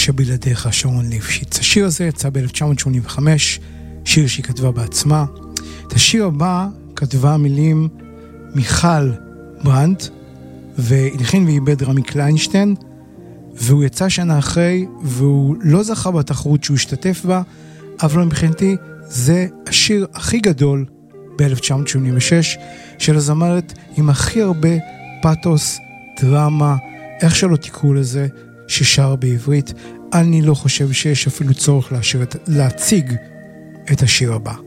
שבלעדיך, שרון ליפשיץ. השיר הזה יצא ב-1985, שיר שהיא כתבה בעצמה. את השיר הבא כתבה מילים מיכל ברנט, והלחין ואיבד רמי קליינשטיין, והוא יצא שנה אחרי, והוא לא זכה בתחרות שהוא השתתף בה, אבל מבחינתי זה השיר הכי גדול ב-1986, של הזמרת עם הכי הרבה פאטוס, דרמה, איך שלא תקראו לזה, ששר בעברית. אני לא חושב שיש אפילו צורך להציג את השיר הבא.